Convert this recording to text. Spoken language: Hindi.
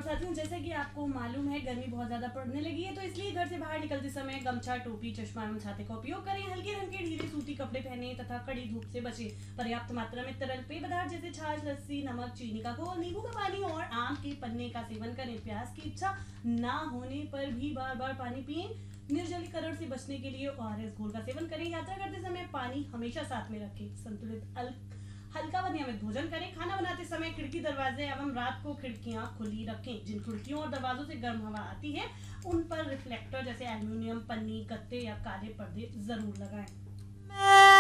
साथियों, जैसे कि आपको मालूम है गर्मी बहुत ज्यादा पड़ने लगी है, तो इसलिए घर से बाहर निकलते समय गमछा, टोपी, चश्मा एवं छाते का उपयोग करें। हल्के रंग के ढीले सूती कपड़े पहने तथा कड़ी धूप से बचें। पर्याप्त मात्रा में तरल पेय पदार्थ जैसे छाछ, लस्सी, नमक, चीनी का घोल, नींबू का पानी और आम के पन्ने का सेवन करें। प्यास की इच्छा ना होने पर भी बार बार पानी पिएं। निर्जलीकरण से बचने के लिए ORS घोल का सेवन करें। यात्रा करते समय पानी हमेशा साथ में रखें। संतुलित हल्का व नियमित भोजन करें। खाना बनाते समय खिड़की, दरवाजे एवं रात को खिड़कियां खुली रखें। जिन खिड़कियों और दरवाजों से गर्म हवा आती है उन पर रिफ्लेक्टर जैसे एल्युमिनियम, पन्नी, गत्ते या काले पर्दे जरूर लगाएं।